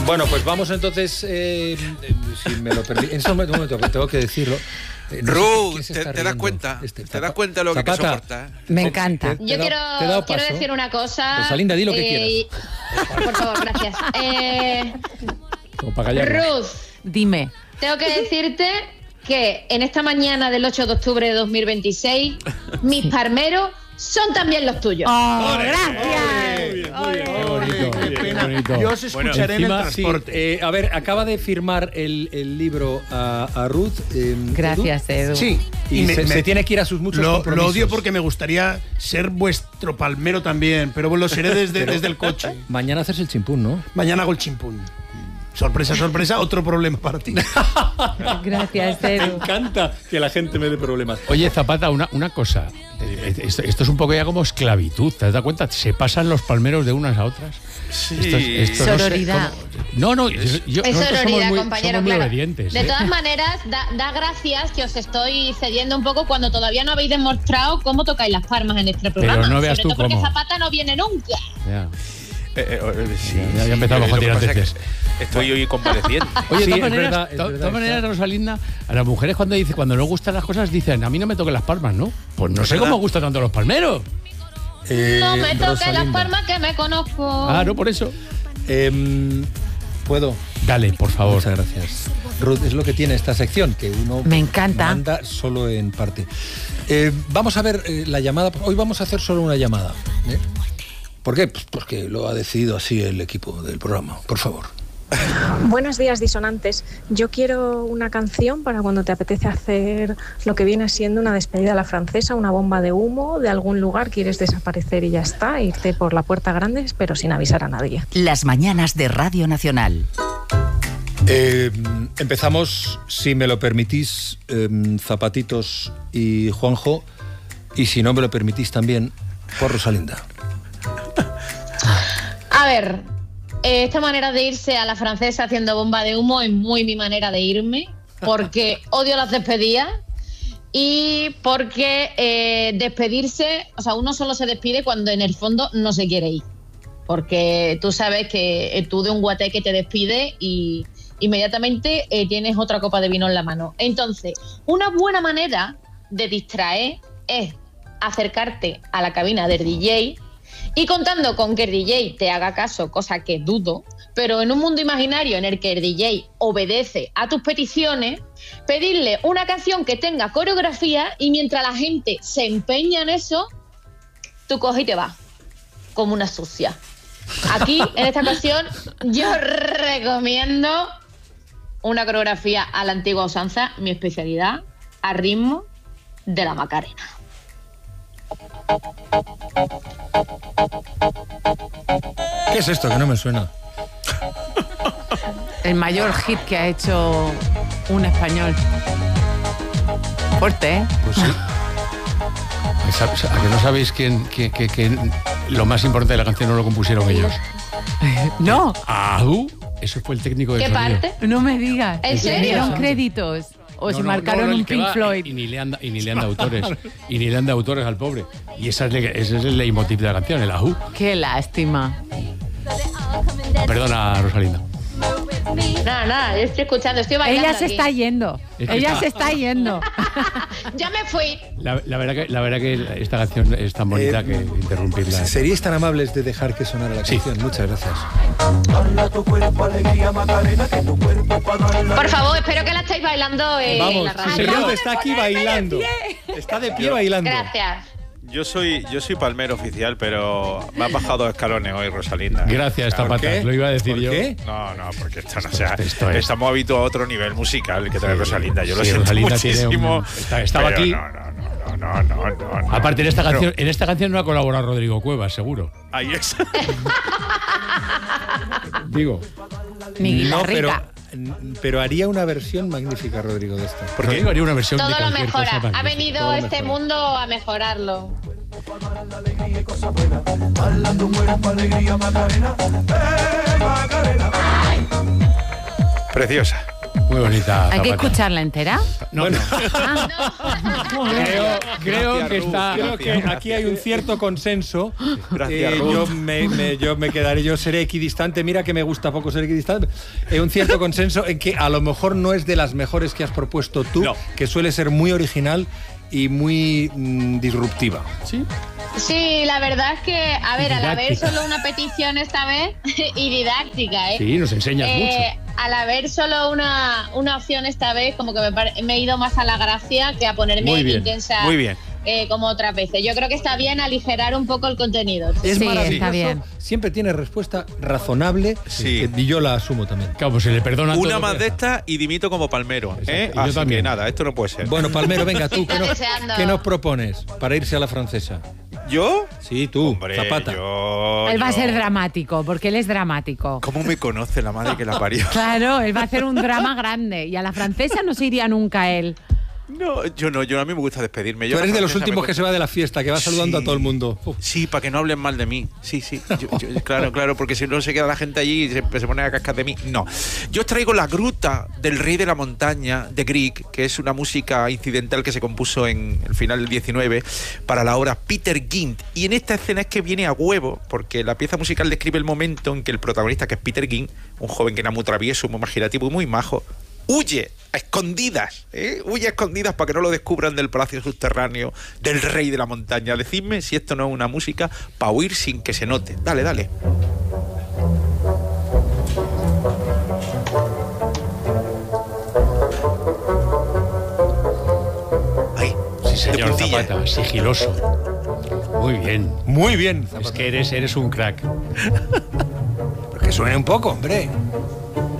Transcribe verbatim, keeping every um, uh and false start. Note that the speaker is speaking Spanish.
Bueno, pues vamos entonces, eh, si me lo permite, en este momento tengo que decirlo. Eh, no Ruth, sé, ¿te, te das cuenta? Este, ¿Te das cuenta de lo Zapata, que te soporta? Me encanta. Yo quiero, quiero decir una cosa. Rosalinda, di lo que eh, quieras. Por favor, gracias. Eh, Como para callarla. Ruth, dime. Tengo que decirte que en esta mañana del ocho de octubre de dos mil veintiséis, mis parmeros son también los tuyos. ¡Oh, gracias! Muy bien, muy bien. Qué bonito, Qué qué pena. bonito. Yo os escucharé Encima, en el transporte. Sí, eh, a ver, acaba de firmar el, el libro a, a Ruth. Eh, Gracias, Edu. Edu. Sí. Y, Y me- se, me- se tiene que ir a sus muchos Lo, compromisos. lo odio porque me gustaría ser vuestro palmero también, pero bueno, lo seré desde, Pero- desde el coche. Mañana haces el chimpún, ¿no? Mañana hago el chimpún. Sorpresa, sorpresa, otro problema para ti. Gracias, Me Edu. encanta que la gente me dé problemas. Oye, Zapata, una, una cosa. Esto, esto es un poco ya como esclavitud, ¿te has dado cuenta? Se pasan los palmeros de unas a otras. Sí. Esto es- esto no sé Sororidad. cómo- No, no, yo, yo- Es nosotros somos sororidad, muy, compañero, somos muy claro. obedientes. De ¿eh? todas maneras, da, da gracias que os estoy cediendo un poco cuando todavía no habéis demostrado cómo tocáis las palmas en este programa. no veas Sobre tú todo porque cómo. Zapata no viene nunca. Ya. Eh, eh, sí, Ya- ya empezamos sí, con lo que pasa es tiranteces. que Estoy hoy convaleciente. Oye, Sí, de es todas maneras, verdad, es to- verdad, todas maneras, está. Rosalinda, a las mujeres cuando dice, cuando no gustan las cosas, dicen, a mí no me toquen las palmas, ¿no? Pues no ¿Es sé verdad? cómo gustan tanto los palmeros. Eh, No me toques las Rosalinda. palmas que me conozco. Ah, no, por eso. Em, ¿Puedo? Dale, por favor. Muchas gracias. Ruth, es lo que tiene esta sección, que uno Me encanta. manda solo en parte. Eh, vamos a ver eh, la llamada. Hoy vamos a hacer solo una llamada. ¿eh? ¿Por qué? Pues porque lo ha decidido así el equipo del programa. Por favor. Buenos días, disonantes. Yo quiero una canción para cuando te apetece hacer lo que viene siendo una despedida a la francesa, una bomba de humo de algún lugar, quieres desaparecer y ya está, irte por la puerta grande, pero sin avisar a nadie. Las mañanas de Radio Nacional. Eh, empezamos, si me lo permitís, eh, Zapatitos y Juanjo, y si no me lo permitís también, por Rosalinda. A ver, eh, esta manera de irse a la francesa haciendo bomba de humo es muy mi manera de irme, porque odio las despedidas y porque eh, despedirse, o sea, uno solo se despide cuando en el fondo no se quiere ir. Porque tú sabes que tú de un guateque te despides y inmediatamente eh, tienes otra copa de vino en la mano. Entonces, una buena manera de distraer es acercarte a la cabina del D J y contando con que el D J te haga caso, cosa que dudo, pero en un mundo imaginario en el que el D J obedece a tus peticiones, pedirle una canción que tenga coreografía y mientras la gente se empeña en eso, tú coges y te vas, como una sucia. Aquí, en esta ocasión, yo recomiendo una coreografía a la antigua usanza, mi especialidad, a ritmo de la Macarena. ¿Qué es esto? Que no me suena. El mayor hit que ha hecho un español. Fuerte, ¿eh? Pues sí. ¿A que no sabéis quién, que, que, que lo más importante de la canción no lo compusieron ellos? No, Ajú, eso fue el técnico del ¿Qué sonido. parte? no me digas. ¿En ¿Le serio? dieron créditos? ¿O No, se no, marcaron no, no, el un que Pink va, Floyd? Y, y ni le anda, y ni le anda autores. Y ni le anda autores al pobre. Y esa es le- ese es el leitmotiv de la canción, el ajú. Qué lástima. Perdona, Rosalinda. Nada, nada, yo estoy escuchando, estoy bailando. Ella se aquí. está yendo. Es que Ella está- se está yendo. Ya me fui. La, la verdad que, la verdad que esta canción es tan bonita Eh, que interrumpirla. ¿Seríais tan amables de dejar que sonara la Sí. canción? Muchas gracias. Por favor, espero que la estéis bailando en Vamos, la radio. sí, señor, está aquí bailando. Está de pie bailando. Gracias. Yo soy, yo soy palmero oficial, pero me ha bajado escalones hoy, Rosalinda. Gracias, Claro. Zapata. qué? Lo iba a decir ¿Por yo. qué? No, no, porque esto no sea. Esto es- Estamos habituados a otro nivel musical que trae Sí, Rosalinda. Yo lo sí, siento Rosalinda tiene muchísimo. un- está- estaba pero aquí. No, no, no, no, no, no, no. Aparte, en esta, Pero- canción, en esta canción no ha colaborado Rodrigo Cuevas, seguro. Ahí es. Digo. Ni No, pero, guitarrita. pero haría una versión magnífica, Rodrigo, de esta. Porque Rodrigo haría una versión Todo de lo cualquier mejora. cosa Ha magnífica. venido todo lo este mejora. mundo a mejorarlo. Preciosa. Muy Muy bonita. Hay que Zapata. escucharla entera. No, Bueno. Ah, creo, creo Gracias, que Ruth. está. Creo que aquí hay un cierto consenso. Gracias, Eh, Ruth. yo, me, me- yo me quedaré, yo seré equidistante. Mira que me gusta poco ser equidistante. Hay un cierto consenso en que a lo mejor no es de las mejores que has propuesto tú, No. que suele ser muy original y muy mm, disruptiva. Sí. Sí, la verdad es que, a ver, al haber Didáctica. solo una petición esta vez y didáctica, ¿eh? Sí, nos enseñas Eh, mucho. al haber solo una, una opción esta vez, como que me, pare- me he ido más a la gracia que a ponerme Muy bien, intensa muy bien. eh, como otras veces. Yo creo que está bien aligerar un poco el contenido. Es Sí, maravilloso. está bien. Siempre tiene respuesta razonable. Sí. eh, y yo la asumo también. Claro, pues se le perdona Una todo. más de estas y dimito como Palmero. ¿eh? Exacto. Y yo Así también. que nada, esto no puede ser. Bueno, Palmero, venga, tú, ¿qué Está nos, deseando. qué nos propones para irse a la francesa? ¿Yo? Sí, tú, Hombre, Zapata. yo... Él va a yo- ser dramático, porque él es dramático. ¿Cómo me conoce la madre que la parió? Claro, él va a hacer un drama grande. Y a la francesa no se iría nunca él. No, yo no, yo a mí me gusta despedirme. Yo Tú eres la de los francesa últimos me que se va de la fiesta, que va saludando Sí. a todo el mundo. Uf. Sí, para que no hablen mal de mí. Sí, sí. Yo- yo- claro, claro, porque si no se queda la gente allí y se, se pone a cascar de mí. No. Yo os traigo La Gruta del Rey de la Montaña de Grieg, que es una música incidental que se compuso en el final del diecinueve para la obra Peter Gynt. Y en esta escena es que viene a huevo, porque la pieza musical describe el momento en que el protagonista, que es Peter Gynt, un joven que era muy travieso, muy imaginativo y muy majo, huye a escondidas, ¿eh? huye a escondidas para que no lo descubran del palacio subterráneo del Rey de la Montaña. Decidme si esto no es una música para huir sin que se note. Dale, dale. Ahí, Sí, de señor puntilla. Zapata, sigiloso. Muy bien. Muy bien, Es Zapata. que eres, eres un crack. Pero que suene un poco, hombre.